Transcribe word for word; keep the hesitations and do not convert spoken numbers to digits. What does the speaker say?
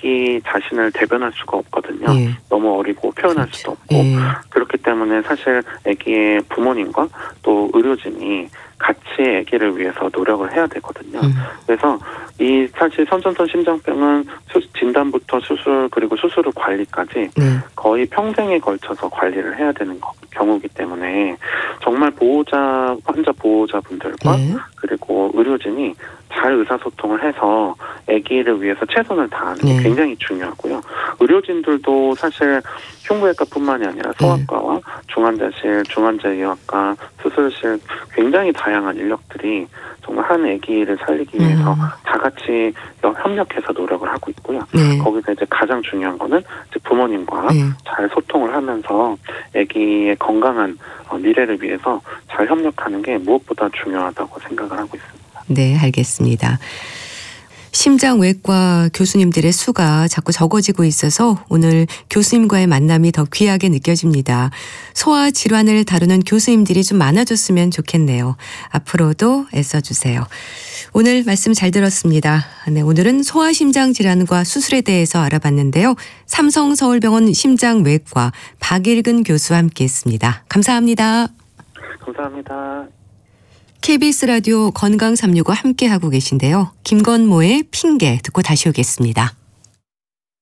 아기 자신을 대변할 수가 없거든요. 예. 너무 어리고 표현할 그렇죠. 수도 없고 예. 그렇기 때문에 사실 아기의 부모님과 또 의료진이 같이 아기를 위해서 노력을 해야 되거든요. 음. 그래서 이 사실 선천성 심장병은 수, 진단부터 수술 그리고 수술 후 관리까지 네. 거의 평생에 걸쳐서 관리를 해야 되는 거, 경우이기 때문에 정말 보호자 환자 보호자분들과 예. 그리고 의료진이 잘 의사소통을 해서 아기를 위해서 최선을 다하는 게 네. 굉장히 중요하고요. 의료진들도 사실 흉부외과뿐만이 아니라 소아과와 중환자실, 중환자의학과, 수술실 굉장히 다양한 인력들이 정말 한 아기를 살리기 위해서 음. 다 같이 협력해서 노력을 하고 있고요. 네. 거기서 이제 가장 중요한 거는 이제 부모님과 네. 잘 소통을 하면서 아기의 건강한 미래를 위해서 잘 협력하는 게 무엇보다 중요하다고 생각을 하고 있습니다. 네, 알겠습니다. 심장외과 교수님들의 수가 자꾸 적어지고 있어서 오늘 교수님과의 만남이 더 귀하게 느껴집니다. 소아 질환을 다루는 교수님들이 좀 많아졌으면 좋겠네요. 앞으로도 애써주세요. 오늘 말씀 잘 들었습니다. 네, 오늘은 소아심장 질환과 수술에 대해서 알아봤는데요. 삼성서울병원 심장외과 박일근 교수와 함께했습니다. 감사합니다. 감사합니다. 케이비에스 라디오 건강 삼육오 함께하고 계신데요. 김건모의 핑계 듣고 다시 오겠습니다.